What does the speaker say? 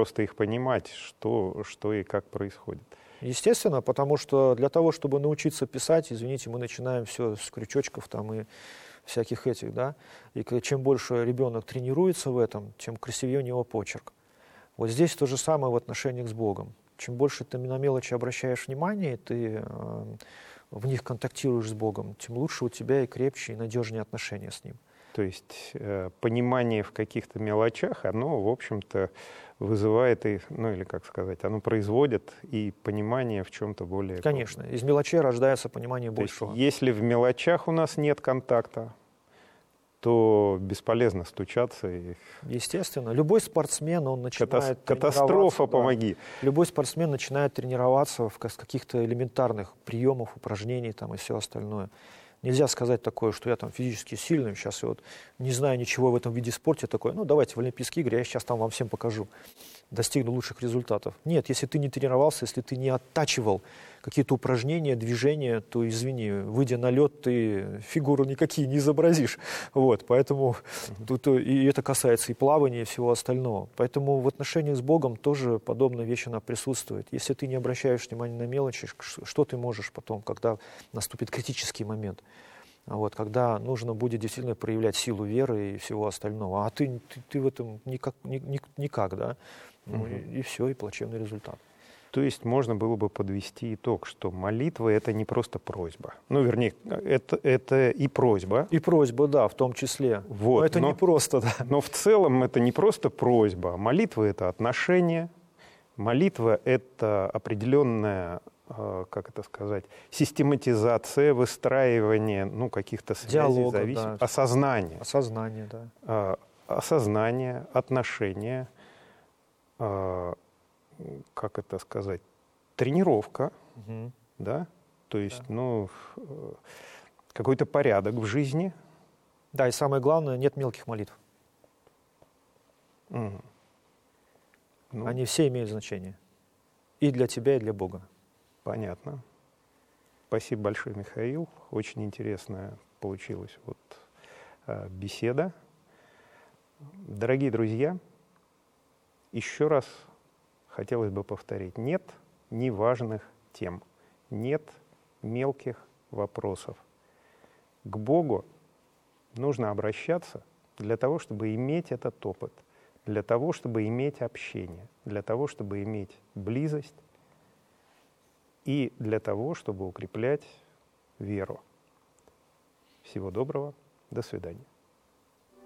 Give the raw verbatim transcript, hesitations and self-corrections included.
просто их понимать, что, что и как происходит. Естественно, потому что для того, чтобы научиться писать, извините, мы начинаем все с крючочков там и всяких этих, да, и чем больше ребенок тренируется в этом, тем красивее у него почерк. Вот здесь то же самое в отношениях с Богом. Чем больше ты на мелочи обращаешь внимание, ты э, в них контактируешь с Богом, тем лучше у тебя и крепче, и надежнее отношения с Ним. То есть э, понимание в каких-то мелочах, оно, в общем-то, вызывает, и, ну или как сказать, оно производит и понимание в чем-то более... Конечно, из мелочей рождается понимание То большего. есть, если в мелочах у нас нет контакта, то бесполезно стучаться. И... Естественно. Любой спортсмен, он начинает Катас- Катастрофа, да. помоги. Любой спортсмен начинает тренироваться в каких-то элементарных приемах, упражнений там, и все остальное. Нельзя сказать такое, что я там физически сильный, сейчас я вот не знаю ничего в этом виде спорта, такой, ну давайте в Олимпийские игры, я сейчас там вам всем покажу, достигну лучших результатов. Нет, если ты не тренировался, если ты не оттачивал какие-то упражнения, движения, то, извини, выйдя на лед, ты фигуру никакие не изобразишь. Вот, поэтому mm-hmm. тут и это касается и плавания, и всего остального. Поэтому в отношениях с Богом тоже подобная вещь, она присутствует. Если ты не обращаешь внимания на мелочи, что ты можешь потом, когда наступит критический момент? Вот, когда нужно будет действительно проявлять силу веры и всего остального. А ты, ты, ты в этом никак, ни, никак да? Ну, угу. и, и все, и плачевный результат. То есть можно было бы подвести итог, что молитва — это не просто просьба. Ну, вернее, это, это и просьба. И просьба, да, в том числе. Вот, но это но, не просто, да. Но в целом это не просто просьба. Молитва — это отношение. Молитва — это определенная, как это сказать, систематизация, выстраивание, ну, каких-то связей, диалога, зависимостей, да. осознание. Осознание, да. Осознание, отношения, как это сказать, тренировка, угу. да, то есть, да. ну, какой-то порядок в жизни. Да, и самое главное, нет мелких молитв. Угу. Ну, они все имеют значение. И для тебя, и для Бога. Понятно. Спасибо большое, Михаил. Очень интересная получилась вот э, беседа. Дорогие друзья, еще раз хотелось бы повторить. Нет неважных тем, нет мелких вопросов. К Богу нужно обращаться для того, чтобы иметь этот опыт, для того, чтобы иметь общение, для того, чтобы иметь близость и для того, чтобы укреплять веру. Всего доброго, до свидания.